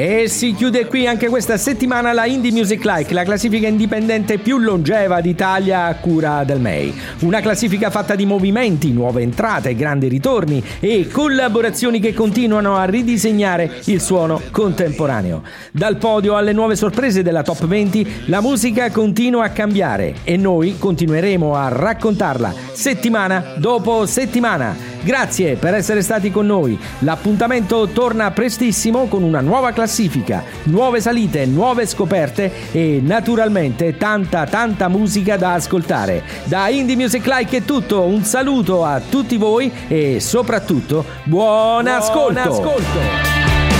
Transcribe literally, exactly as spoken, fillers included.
E si chiude qui anche questa settimana la Indie Music Like, la classifica indipendente più longeva d'Italia a cura del M E I. Una classifica fatta di movimenti, nuove entrate, grandi ritorni e collaborazioni che continuano a ridisegnare il suono contemporaneo. Dal podio alle nuove sorprese della Top venti, la musica continua a cambiare e noi continueremo a raccontarla settimana dopo settimana. Grazie per essere stati con noi. L'appuntamento torna prestissimo con una nuova classifica, nuove salite, nuove scoperte e naturalmente tanta tanta musica da ascoltare. Da Indie Music Like è tutto, un saluto a tutti voi e soprattutto buon, buon ascolto. ascolto.